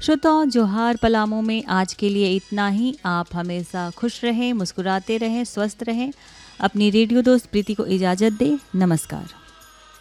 श्रोताओं, जोहार पलामू में आज के लिए इतना ही। आप हमेशा खुश रहें, मुस्कुराते रहें, स्वस्थ रहें। अपनी रेडियो दोस्त प्रीति को इजाज़त दें। नमस्कार।